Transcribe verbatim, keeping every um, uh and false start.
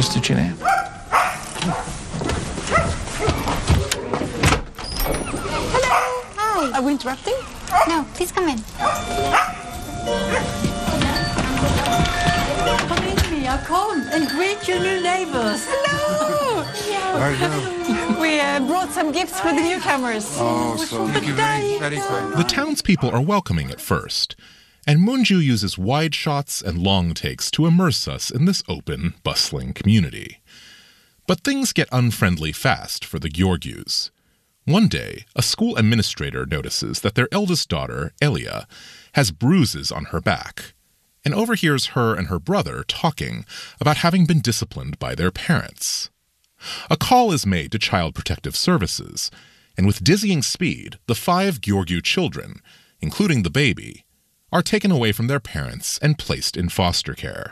Здравствуйте. Hi. Are we interrupting? No, please come in. Come in, Mia, come and greet your new neighbors. Hello! Hello. We uh, brought some gifts for the newcomers. Oh, so thank you very, very kind. The townspeople are welcoming at first, and Munju uses wide shots and long takes to immerse us in this open, bustling community. But things get unfriendly fast for the Georgius. One day, a school administrator notices that their eldest daughter, Elia, has bruises on her back, and overhears her and her brother talking about having been disciplined by their parents. A call is made to Child Protective Services, and with dizzying speed, the five Georgiou children, including the baby, are taken away from their parents and placed in foster care.